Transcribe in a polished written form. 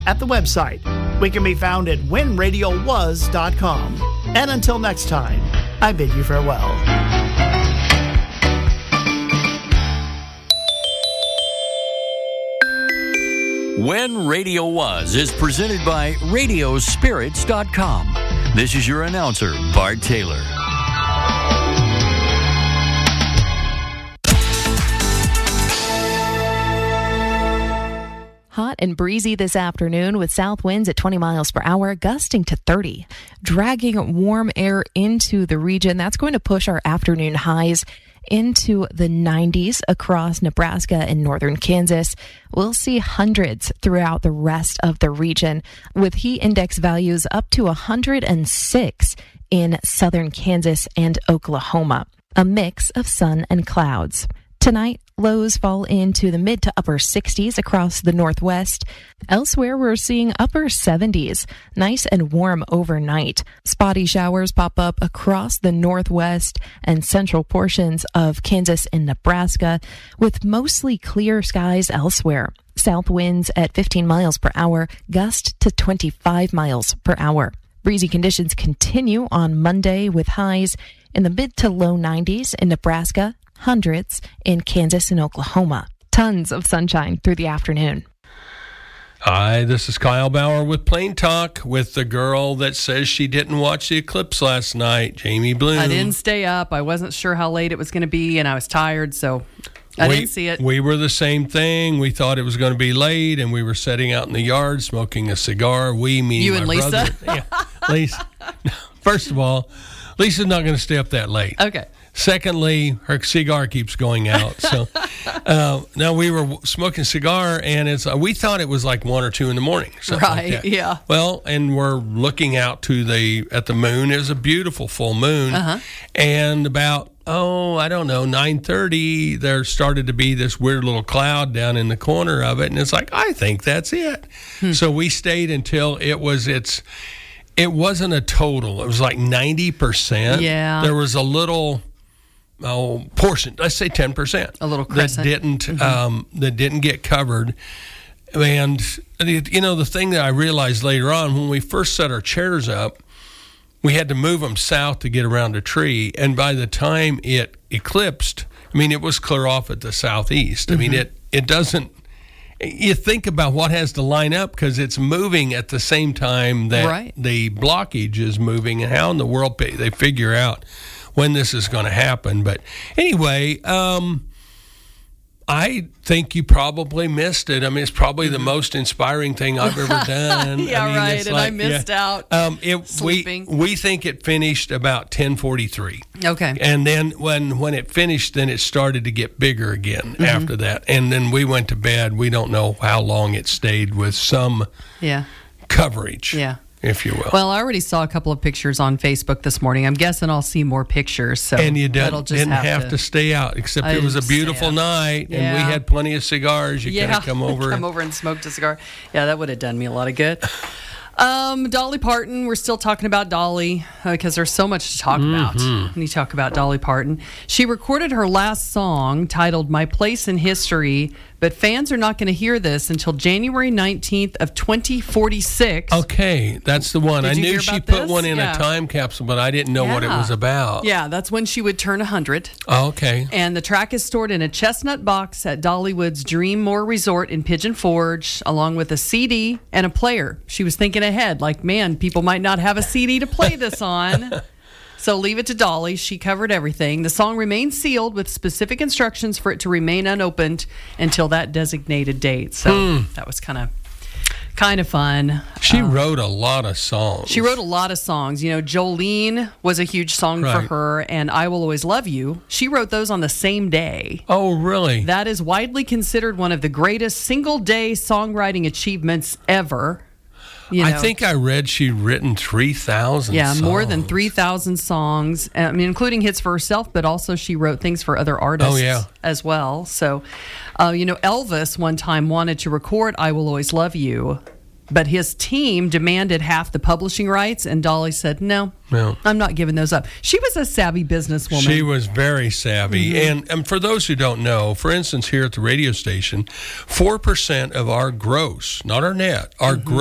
at the website. We can be found at whenradiowas.com. And until next time, I bid you farewell. When Radio Was is presented by Radiospirits.com. This is your announcer, Bart Taylor. Hot and breezy this afternoon with south winds at 20 miles per hour, gusting to 30. Dragging warm air into the region, that's going to push our afternoon highs into the 90s across Nebraska and northern Kansas. We'll see hundreds throughout the rest of the region, with heat index values up to 106 in southern Kansas and Oklahoma. A mix of sun and clouds. Tonight, lows fall into the mid to upper 60s across the northwest. Elsewhere, we're seeing upper 70s, nice and warm overnight. Spotty showers pop up across the northwest and central portions of Kansas and Nebraska, with mostly clear skies elsewhere. South winds at 15 miles per hour, gust to 25 miles per hour. Breezy conditions continue on Monday with highs in the mid to low 90s in Nebraska, hundreds in Kansas and Oklahoma. Tons of sunshine through the afternoon. Hi, this is Kyle Bauer with Plain Talk with the girl that says she didn't watch the eclipse last night, Jamie Bloom. I didn't stay up. I wasn't sure how late it was going to be, and I was tired, so I didn't see it. We were the same thing. We thought it was going to be late, and we were sitting out in the yard smoking a cigar. We, meaning you my and Lisa? brother. Yeah, Lisa. First of all, Lisa's not going to stay up that late. Okay. Secondly, her cigar keeps going out. So now we were smoking a cigar, and we thought it was like 1 or 2 in the morning. Right, like that. yeah. Well, and we're looking out at the moon. It was a beautiful full moon. Uh-huh. And about, 9:30, there started to be this weird little cloud down in the corner of it. And it's like, I think that's it. So we stayed until it wasn't a total. It was like 90%. Yeah. There was a little portion, let's say 10%, a little crescent that didn't get covered. And the thing that I realized later on, when we first set our chairs up, we had to move them south to get around a tree, and by the time it eclipsed, it was clear off at the southeast. It doesn't. You think about what has to line up, because it's moving at the same time that the blockage is moving, and how in the world they figure out when this is going to happen. But anyway, I think you probably missed it. It's probably the most inspiring thing I've ever done. Yeah, right. And I missed out sleeping. We think it finished about 10:43. Okay. And then when it finished, then it started to get bigger again after that. And then we went to bed. We don't know how long it stayed with some coverage. Yeah. If you will. Well, I already saw a couple of pictures on Facebook this morning. I'm guessing I'll see more pictures. So and you didn't have to stay out, except it was a beautiful night, and we had plenty of cigars. You could have come over. Come over and smoked a cigar. Yeah, that would have done me a lot of good. Dolly Parton. We're still talking about Dolly because there's so much to talk about when you talk about Dolly Parton. She recorded her last song titled "My Place in History," but fans are not going to hear this until January 19th of 2046. Okay, that's the one. I knew she put one in a time capsule, but I didn't know what it was about. Yeah, that's when she would turn 100. Oh, okay. And the track is stored in a chestnut box at Dollywood's Dreammore Resort in Pigeon Forge, along with a CD and a player. She was thinking ahead, like, man, people might not have a CD to play this on. So leave it to Dolly. She covered everything. The song remains sealed with specific instructions for it to remain unopened until that designated date. So that was kind of fun. She wrote a lot of songs. She wrote a lot of songs. Jolene was a huge song for her, and I Will Always Love You. She wrote those on the same day. Oh, really? That is widely considered one of the greatest single-day songwriting achievements ever. I think I read she'd written 3,000 songs. More than 3,000 songs, including hits for herself, but also she wrote things for other artists as well. So, Elvis one time wanted to record I Will Always Love You, But his team demanded half the publishing rights, and Dolly said, no, I'm not giving those up. She was a savvy businesswoman. She was very savvy. And for those who don't know, for instance, here at the radio station, 4% of our gross, not our net, our gross